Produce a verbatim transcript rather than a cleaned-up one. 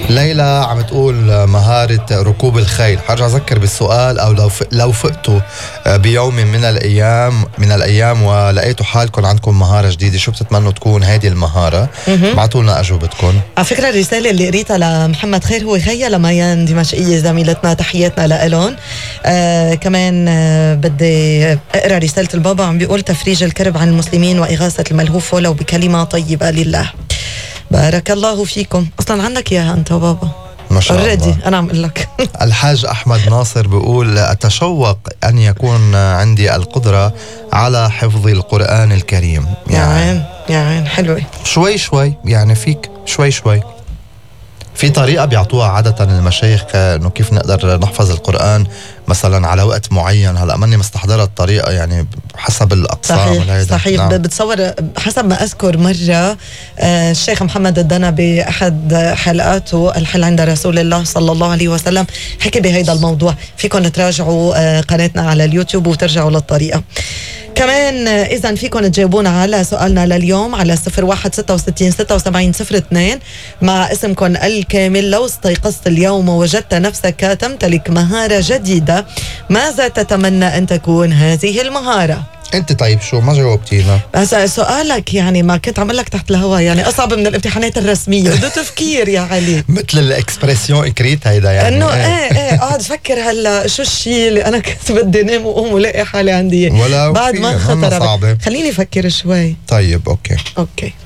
ليلى عم تقول مهارة ركوب الخيل. حرجع أذكر بالسؤال، أو لو لو فقتوا بيوم من الأيام من الأيام ولقيتوا حالكم عندكم مهارة جديدة، شو بتتمنوا تكون هذه المهارة؟ بعتوا لنا أجوبتكم. على فكرة الرسالة اللي قريتها لمحمد خير هو خيا لميان دمشقية زميلتنا، تحياتنا لإلهم. آه كمان آه بدي أقرأ رسالة البابا، عم بيقول تفريج الكرب عن المسلمين وإغاثة الملهوف ولو بكلمة طيبة لله. بارك الله فيكم. أصلا عندك إياها أنت بابا ما شاء الله. أنا عم أقول لك. الحاج أحمد ناصر بيقول أتشوق أن يكون عندي القدرة على حفظ القرآن الكريم. يعني يا عين يا عين حلوة. شوي شوي يعني فيك شوي شوي. في طريقة بيعطوها عادة المشايخ إنه كيف نقدر نحفظ القرآن مثلا على وقت معين. هلأ ماني مستحضرة الطريقة يعني حسب الأقسام. صحيح صحيح. نعم. بتصور حسب ما أذكر مرة آه الشيخ محمد الدنا بأحد حلقاته الحل عند رسول الله صلى الله عليه وسلم حكي بهيدا الموضوع. فيكم تراجعوا آه قناتنا على اليوتيوب وترجعوا للطريقة. كمان إذا فيكم تجاوبونا على سؤالنا لليوم على صفر واحد ستة وستين ستة وسبعين صفر اثنين مع اسمكم الكامل. لو استيقظت اليوم ووجدت نفسك تمتلك مهارة جديدة، ماذا تتمنى أن تكون هذه المهارة؟ انت طيب شو ما جاوبتينا؟ بس سؤالك يعني ما كنت عمل لك تحت الهواء، يعني اصعب من الامتحانات الرسميه. بده تفكير يا علي. مثل الاكسبرسيون اكريت هيدا يعني انه ايه ايه قاعد فكر هلا شو الشيء اللي انا كنت بدي انام واقوم ولاقي حالي عندي ولا بعد ما خطر. خليني افكر شوي. طيب اوكي اوكي